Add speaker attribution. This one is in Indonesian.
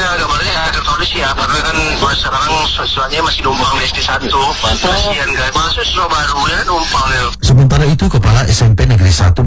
Speaker 1: gambarnya tertulis ya, karena kan sekarang siswanya masih numpang di SD 1. Kasihan kan, masuk siswa baru ya numpang ya.
Speaker 2: Sementara itu, Kepala SMP Negeri 1